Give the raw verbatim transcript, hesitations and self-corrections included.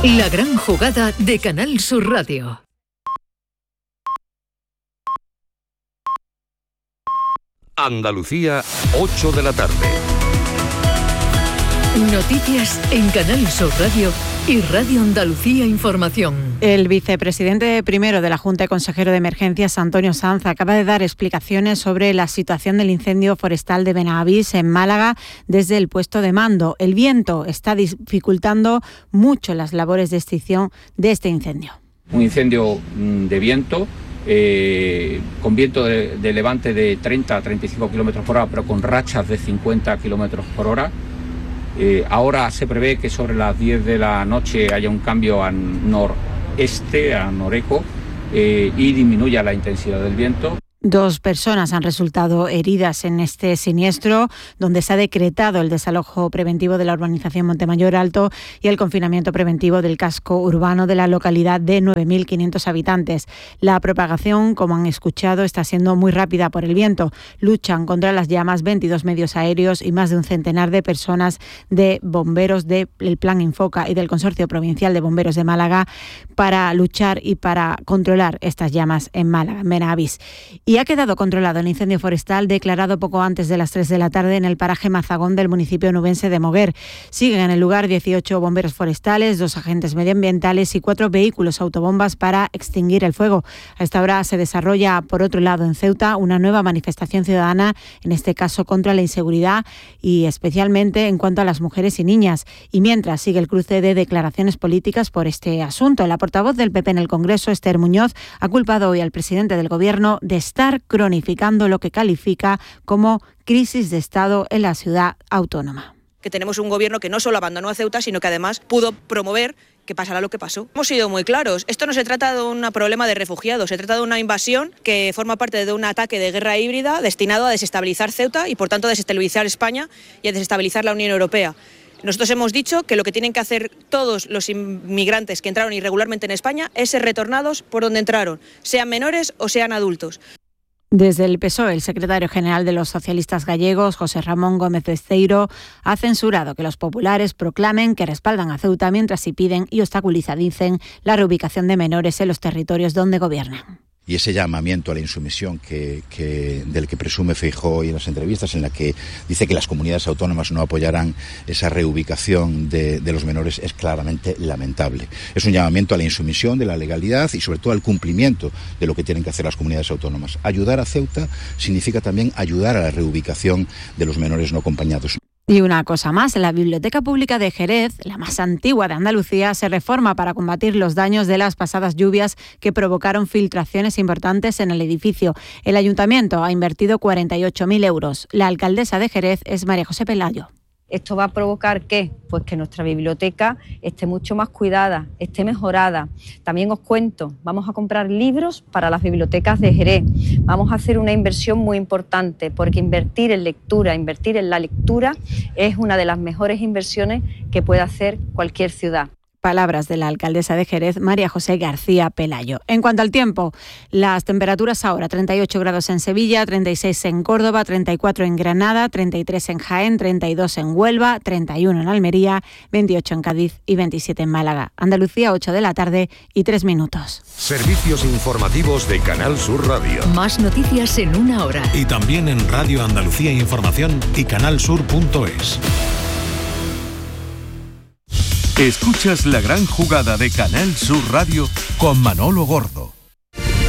La gran jugada de Canal Sur Radio. Andalucía, ocho de la tarde. Noticias en Canal Sur Radio y Radio Andalucía Información. El vicepresidente primero de la Junta y consejero de Emergencias, Antonio Sanz, acaba de dar explicaciones sobre la situación del incendio forestal de Benavís, en Málaga, desde el puesto de mando. El viento está dificultando mucho las labores de extinción de este incendio. Un incendio de viento, eh, con viento de, de levante de treinta a treinta y cinco kilómetros por hora, pero con rachas de cincuenta kilómetros por hora. Eh, ahora se prevé que sobre las diez de la noche haya un cambio a noreste, a noreco, eh, y disminuya la intensidad del viento. Dos personas han resultado heridas en este siniestro, donde se ha decretado el desalojo preventivo de la urbanización Montemayor Alto y el confinamiento preventivo del casco urbano de la localidad de nueve mil quinientos habitantes. La propagación, como han escuchado, está siendo muy rápida por el viento. Luchan contra las llamas veintidós medios aéreos y más de un centenar de personas de bomberos del Plan Infoca y del Consorcio Provincial de Bomberos de Málaga para luchar y para controlar estas llamas en Málaga, en Benavís. Y ha quedado controlado el incendio forestal declarado poco antes de las tres de la tarde en el paraje Mazagón del municipio nubense de Moguer. Siguen en el lugar dieciocho bomberos forestales, dos agentes medioambientales y cuatro vehículos autobombas para extinguir el fuego. A esta hora se desarrolla, por otro lado, en Ceuta, una nueva manifestación ciudadana, en este caso contra la inseguridad y especialmente en cuanto a las mujeres y niñas. Y mientras sigue el cruce de declaraciones políticas por este asunto, la portavoz del P P en el Congreso, Esther Muñoz, ha culpado hoy al presidente del Gobierno de estar cronificando lo que califica como crisis de Estado en la ciudad autónoma. Que tenemos un gobierno que no solo abandonó a Ceuta, sino que además pudo promover que pasará lo que pasó. Hemos sido muy claros. Esto no se trata de un problema de refugiados, se trata de una invasión que forma parte de un ataque de guerra híbrida destinado a desestabilizar Ceuta y, por tanto, a desestabilizar España y a desestabilizar la Unión Europea. Nosotros hemos dicho que lo que tienen que hacer todos los inmigrantes que entraron irregularmente en España es ser retornados por donde entraron, sean menores o sean adultos. Desde el P S O E, el secretario general de los socialistas gallegos, José Ramón Gómez Besteiro, ha censurado que los populares proclamen que respaldan a Ceuta mientras sí piden y obstaculizan, dicen, la reubicación de menores en los territorios donde gobiernan. Y ese llamamiento a la insumisión que, que, del que presume Feijóo hoy en las entrevistas, en la que dice que las comunidades autónomas no apoyarán esa reubicación de, de los menores, es claramente lamentable. Es un llamamiento a la insumisión de la legalidad y sobre todo al cumplimiento de lo que tienen que hacer las comunidades autónomas. Ayudar a Ceuta significa también ayudar a la reubicación de los menores no acompañados. Y una cosa más, la Biblioteca Pública de Jerez, la más antigua de Andalucía, se reforma para combatir los daños de las pasadas lluvias que provocaron filtraciones importantes en el edificio. El ayuntamiento ha invertido cuarenta y ocho mil euros. La alcaldesa de Jerez es María José Pelayo. Esto va a provocar ¿qué? Pues que nuestra biblioteca esté mucho más cuidada, esté mejorada. También os cuento, vamos a comprar libros para las bibliotecas de Jerez. Vamos a hacer una inversión muy importante, porque invertir en lectura, invertir en la lectura es una de las mejores inversiones que puede hacer cualquier ciudad. Palabras de la alcaldesa de Jerez, María José García Pelayo. En cuanto al tiempo, las temperaturas ahora: treinta y ocho grados en Sevilla, treinta y seis en Córdoba, treinta y cuatro en Granada, treinta y tres en Jaén, treinta y dos en Huelva, treinta y uno en Almería, veintiocho en Cádiz y veintisiete en Málaga. Andalucía, ocho de la tarde y tres minutos. Servicios informativos de Canal Sur Radio. Más noticias en una hora. Y también en Radio Andalucía Información y canalsur punto es. Escuchas la gran jugada de Canal Sur Radio con Manolo Gordo.